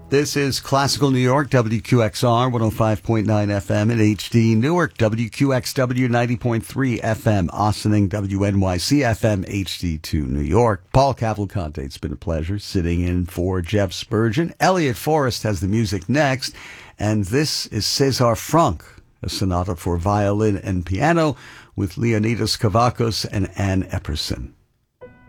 This is Classical New York, WQXR 105.9 FM in HD Newark, WQXW 90.3 FM, Ossining, WNYC FM HD2 New York. Paul Cavalcante, it's been a pleasure sitting in for Jeff Spurgeon. Elliot Forrest has the music next, and this is César Franck, a sonata for violin and piano with Leonidas Kavakos and Ann Epperson.